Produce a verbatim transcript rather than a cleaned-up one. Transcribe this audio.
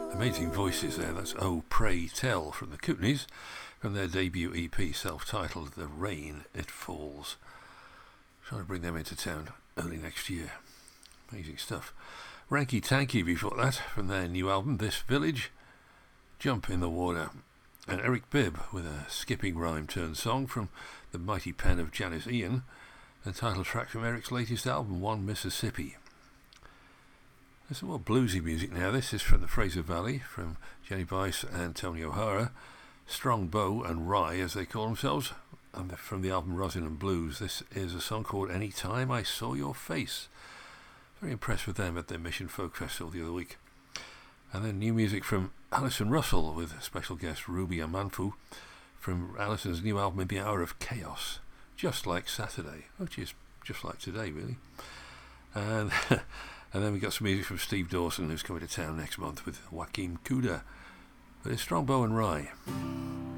Amazing voices there. That's Oh Pray Tell from the Kootenays, from their debut E P, self-titled The Rain It Falls. Trying to bring them into town early next year. Amazing stuff. Ranky Tanky before that, from their new album This Village, Jump in the Water. And Eric Bibb with a skipping rhyme turned song from the mighty pen of Janice Ian, and title track from Eric's latest album, One Mississippi. There's some more bluesy music now. This is from the Fraser Valley, from Jenny Bice and Tony O'Hara, Strong Bow and Rye as they call themselves, and from the album Rosin and Blues. This is a song called Anytime I Saw Your Face. Very impressed with them at their Mission Folk Festival the other week. And then new music from Alison Russell with special guest Ruby Amanfu from Alison's new album In the Hour of Chaos, Just Like Saturday, which is just like today really. And and then we got some music from Steve Dawson, who's coming to town next month with Joaquin Cuda, but it's Strong Bow and Rye.